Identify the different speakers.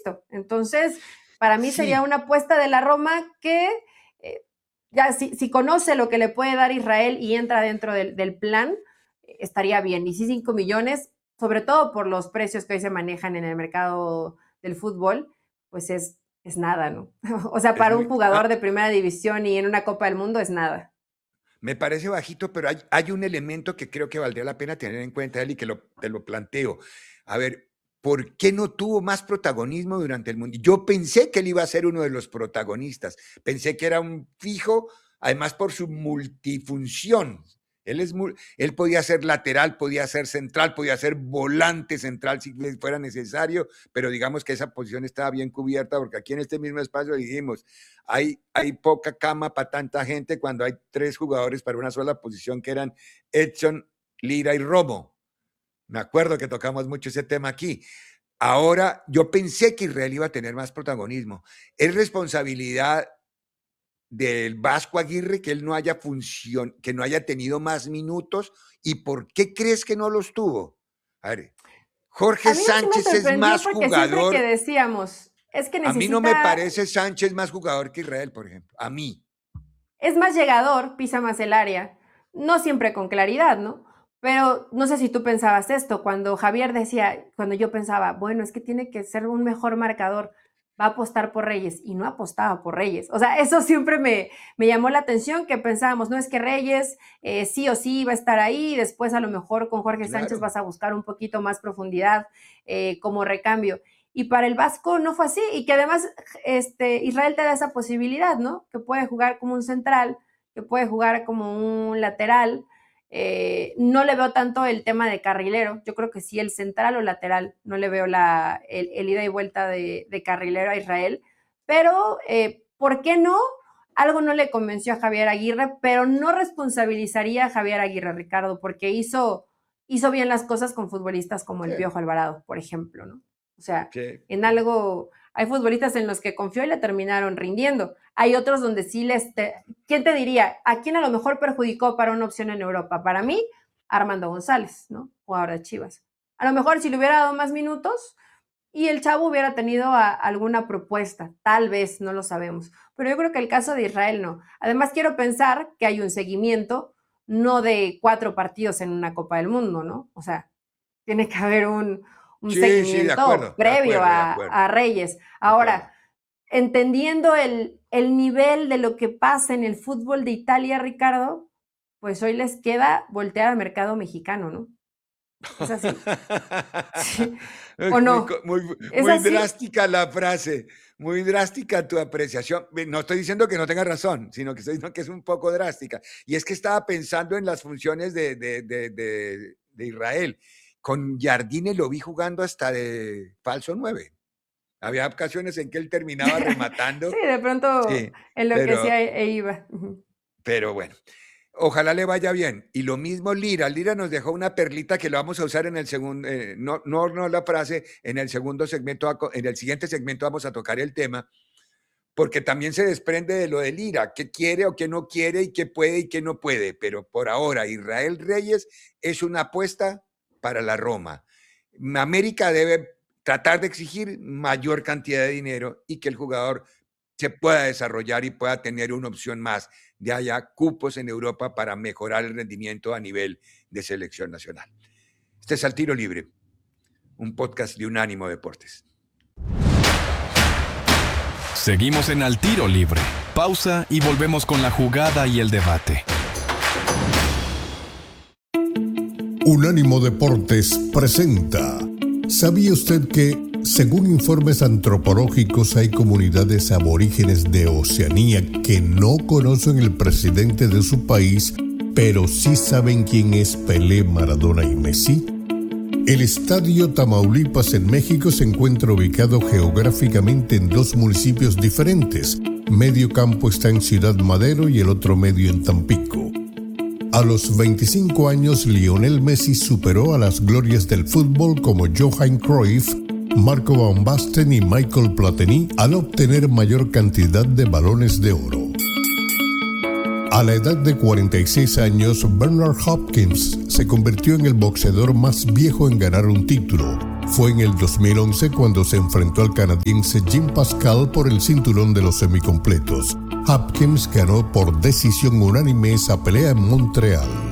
Speaker 1: visto. Entonces, para mí
Speaker 2: Sí.
Speaker 1: sería una apuesta de la Roma que ya si conoce lo que le puede dar Israel y entra dentro del plan, estaría bien. Y sí, 5 millones, sobre todo por los precios que hoy se manejan en el mercado del fútbol, pues es nada, ¿no? O sea, para un jugador de primera división y en una Copa del Mundo es nada.
Speaker 2: Me parece bajito, pero hay un elemento que creo que valdría la pena tener en cuenta, Eli, que te lo planteo. A ver, ¿por qué no tuvo más protagonismo durante el Mundial? Yo pensé que él iba a ser uno de los protagonistas. Pensé que era un fijo, además por su multifunción. Él podía ser lateral, podía ser central, podía ser volante central si fuera necesario, pero digamos que esa posición estaba bien cubierta, porque aquí en este mismo espacio dijimos, hay poca cama para tanta gente cuando hay 3 jugadores para una sola posición, que eran Edson, Lira y Romo. Me acuerdo que tocamos mucho ese tema aquí. Ahora, yo pensé que Israel iba a tener más protagonismo. Es responsabilidad del Vasco Aguirre que él no haya que no haya tenido más minutos. ¿Y por qué crees que no los tuvo? A ver, Jorge Sánchez es más jugador.
Speaker 1: Siempre que decíamos, es que necesita...
Speaker 2: A mí no me parece Sánchez más jugador que Israel, por ejemplo. A mí.
Speaker 1: Es más llegador, pisa más el área. No siempre con claridad, ¿no? Pero no sé si tú pensabas esto, cuando Javier decía, cuando yo pensaba, bueno, es que tiene que ser un mejor marcador, va a apostar por Reyes, y no apostaba por Reyes. O sea, eso siempre me llamó la atención, que pensábamos, no es que Reyes sí o sí va a estar ahí, después a lo mejor con Jorge Sánchez vas a buscar un poquito más profundidad como recambio. Y para el Vasco no fue así, y que además Israel te da esa posibilidad, ¿no? Que puede jugar como un central, que puede jugar como un lateral. No le veo tanto el tema de carrilero, yo creo que sí el central o lateral, no le veo el ida y vuelta de carrilero a Israel, pero ¿por qué no? Algo no le convenció a Javier Aguirre, pero no responsabilizaría a Javier Aguirre, Ricardo, porque hizo bien las cosas con futbolistas como el Piojo Alvarado, por ejemplo, ¿no? O sea, en algo, hay futbolistas en los que confió y le terminaron rindiendo. Hay otros donde sí ¿quién te diría? ¿A quién a lo mejor perjudicó para una opción en Europa? Para mí, Armando González, ¿no? Jugador de Chivas. A lo mejor si le hubiera dado más minutos y el chavo hubiera tenido alguna propuesta, tal vez, no lo sabemos. Pero yo creo que el caso de Israel no. Además, quiero pensar que hay un seguimiento, no de 4 partidos en una Copa del Mundo, ¿no? O sea, tiene que haber un seguimiento previo a Reyes. Ahora, entendiendo el nivel de lo que pasa en el fútbol de Italia, Ricardo, pues hoy les queda voltear al mercado mexicano, ¿no? ¿Es así? ¿Sí? ¿O no?
Speaker 2: Muy drástica la frase, muy drástica tu apreciación. No estoy diciendo que no tengas razón, sino que estoy diciendo que es un poco drástica. Y es que estaba pensando en las funciones de Israel. Con Jardine lo vi jugando hasta de falso 9. Había ocasiones en que él terminaba rematando.
Speaker 1: Sí, de pronto enloquecía e iba.
Speaker 2: Pero bueno, ojalá le vaya bien. Y lo mismo Lira. Lira nos dejó una perlita que lo vamos a usar en el segundo, no la frase, en el segundo segmento, en el siguiente segmento vamos a tocar el tema, porque también se desprende de lo de Lira, qué quiere o qué no quiere y qué puede y qué no puede. Pero por ahora, Israel Reyes es una apuesta para la Roma. América debe tratar de exigir mayor cantidad de dinero y que el jugador se pueda desarrollar y pueda tener una opción más de haya cupos en Europa para mejorar el rendimiento a nivel de selección nacional. Este es Al Tiro Libre, un podcast de Unánimo Deportes.
Speaker 3: Seguimos en Al Tiro Libre. Pausa y volvemos con la jugada y el debate.
Speaker 4: Unánimo Deportes presenta. ¿Sabía usted que, según informes antropológicos, hay comunidades aborígenes de Oceanía que no conocen el presidente de su país, pero sí saben quién es Pelé, Maradona y Messi? El Estadio Tamaulipas en México se encuentra ubicado geográficamente en 2 municipios diferentes. Medio campo está en Ciudad Madero y el otro medio en Tampico. A los 25 años, Lionel Messi superó a las glorias del fútbol como Johan Cruyff, Marco Van Basten y Michael Platini al obtener mayor cantidad de balones de oro. A la edad de 46 años, Bernard Hopkins se convirtió en el boxeador más viejo en ganar un título, Fue en el 2011 cuando se enfrentó al canadiense Jim Pascal por el cinturón de los semicompletos. Hopkins ganó por decisión unánime esa pelea en Montreal.